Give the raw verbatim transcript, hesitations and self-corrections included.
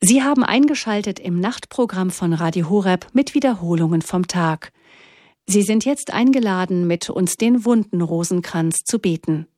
Sie haben eingeschaltet im Nachtprogramm von Radio Horeb mit Wiederholungen vom Tag. Sie sind jetzt eingeladen, mit uns den wunden Rosenkranz zu beten.